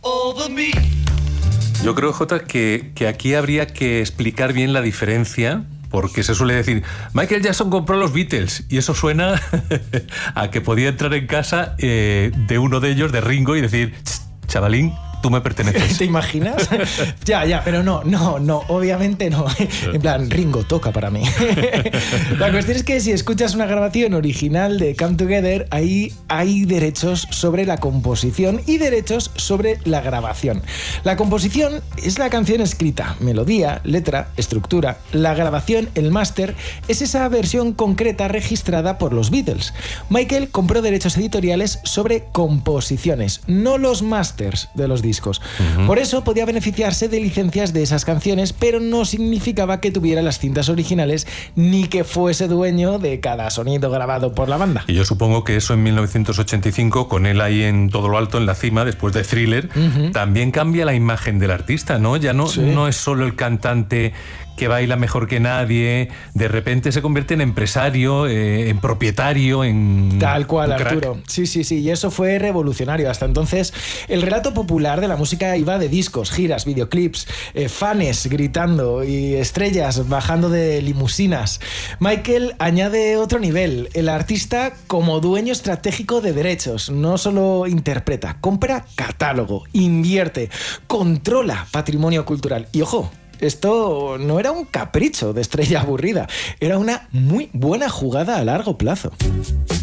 Yo creo, Jota, que aquí habría que explicar bien la diferencia, porque se suele decir, Michael Jackson compró los Beatles, y eso suena a que podía entrar en casa de uno de ellos, de Ringo, y decir, chavalín, tú me perteneces. ¿Te imaginas? Ya, pero no, obviamente no. En plan, Ringo, toca para mí. La cuestión es que si escuchas una grabación original de Come Together, ahí hay derechos sobre la composición y derechos sobre la grabación. La composición es la canción escrita, melodía, letra, estructura. La grabación, el máster, es esa versión concreta registrada por los Beatles. Michael compró derechos editoriales sobre composiciones, no los másters de los discos. Por eso podía beneficiarse de licencias de esas canciones, pero no significaba que tuviera las cintas originales ni que fuese dueño de cada sonido grabado por la banda. Y yo supongo que eso en 1985, con él ahí en todo lo alto, en la cima, después de Thriller, también cambia la imagen del artista, ¿no? Ya no es solo el cantante que baila mejor que nadie, de repente se convierte en empresario, en propietario, en... Tal cual, Arturo. Sí, y eso fue revolucionario. Hasta entonces, el relato popular de la música iba de discos, giras, videoclips, fanes gritando y estrellas bajando de limusinas. Michael añade otro nivel, el artista como dueño estratégico de derechos. No solo interpreta, compra catálogo, invierte, controla patrimonio cultural. Y ojo, esto no era un capricho de estrella aburrida, era una muy buena jugada a largo plazo.